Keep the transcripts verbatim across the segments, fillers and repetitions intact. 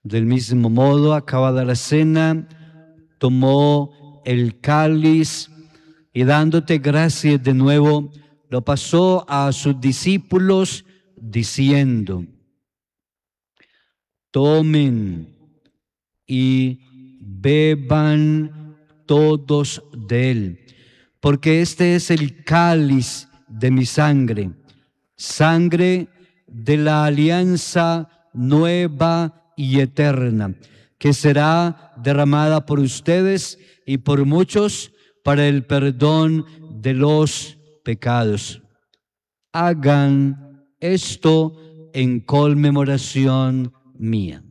Del mismo modo, acabada la cena, tomó el cáliz y dándote gracias de nuevo, lo pasó a sus discípulos diciendo: tomen y beban todos de él, porque este es el cáliz de mi sangre, sangre de la alianza nueva y eterna, que será derramada por ustedes y por muchos para el perdón de los pecados. Hagan esto en conmemoración mía.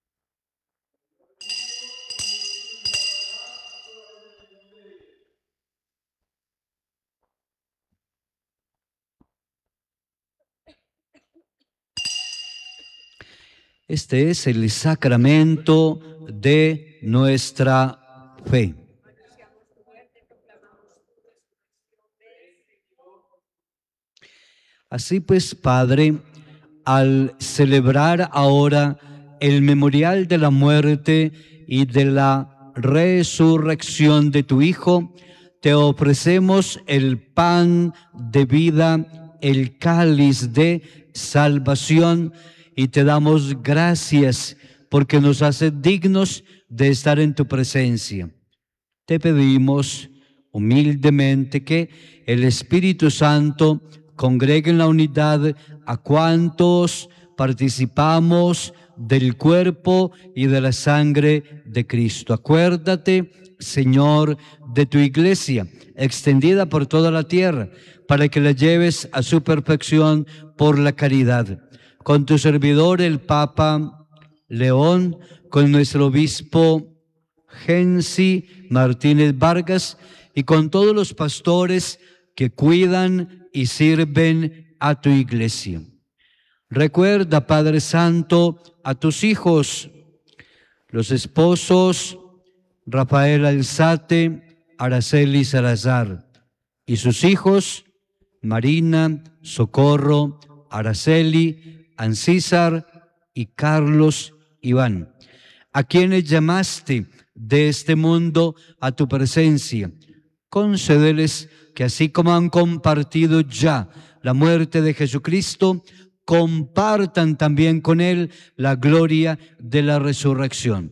Este es el sacramento de nuestra fe. Así pues, Padre, al celebrar ahora el memorial de la muerte y de la resurrección de tu Hijo, te ofrecemos el pan de vida, el cáliz de salvación, y te damos gracias porque nos haces dignos de estar en tu presencia. Te pedimos humildemente que el Espíritu Santo congregue en la unidad a cuantos participamos del cuerpo y de la sangre de Cristo. Acuérdate, Señor, de tu iglesia, extendida por toda la tierra, para que la lleves a su perfección por la caridad. Con tu servidor, el Papa León, con nuestro obispo Gensi Martínez Vargas, y con todos los pastores que cuidan y sirven a tu iglesia. Recuerda, Padre Santo, a tus hijos, los esposos Rafael Alzate, Araceli Salazar, y sus hijos Marina, Socorro, Araceli, Ancísar y Carlos Iván, a quienes llamaste de este mundo a tu presencia. Concédeles que así como han compartido ya la muerte de Jesucristo, compartan también con Él la gloria de la resurrección.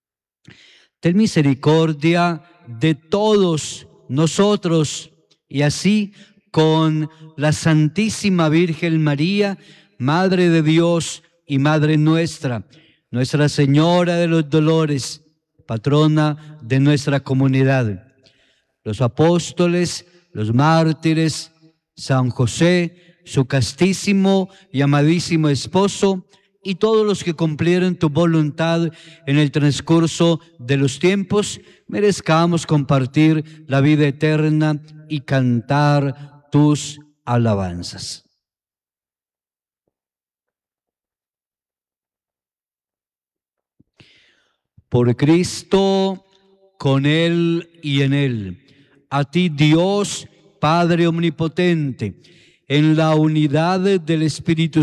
Ten misericordia de todos nosotros y así con la Santísima Virgen María, Madre de Dios y Madre nuestra, Nuestra Señora de los Dolores, patrona de nuestra comunidad, los apóstoles, los mártires, San José, su castísimo y amadísimo esposo, y todos los que cumplieron tu voluntad en el transcurso de los tiempos, merezcamos compartir la vida eterna y cantar tus alabanzas. Por Cristo, con Él y en Él, a ti Dios, Padre Omnipotente, en la unidad del Espíritu